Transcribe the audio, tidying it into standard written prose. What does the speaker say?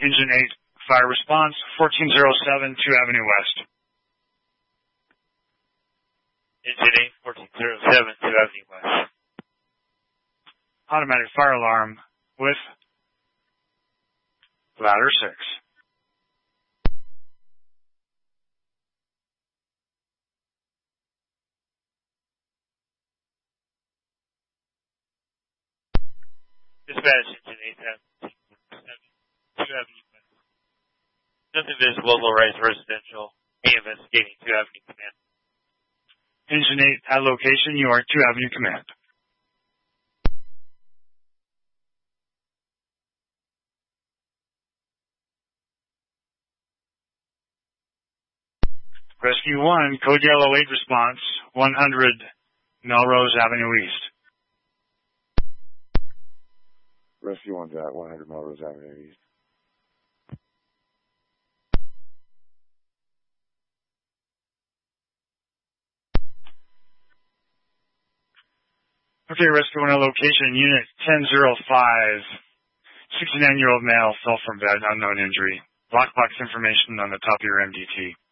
Engine 8, fire response, 1407, 2 Avenue West. Engine 8, 1407, 2 Avenue West. Automatic fire alarm with ladder 6. Dispatch Engine 8, 2 Avenue West. Nothing visible, low-rise residential. Investigating 2 Avenue Command. Engine 8 at location, you are 2 Avenue Command. Rescue 1, code yellow 8 response, 100 Melrose Avenue East. Rescue 1's at 100 Melrose Avenue East. Okay, Rescue 1 at location, Unit 1005, 69-year-old male fell from bed, unknown injury. Lockbox information on the top of your MDT.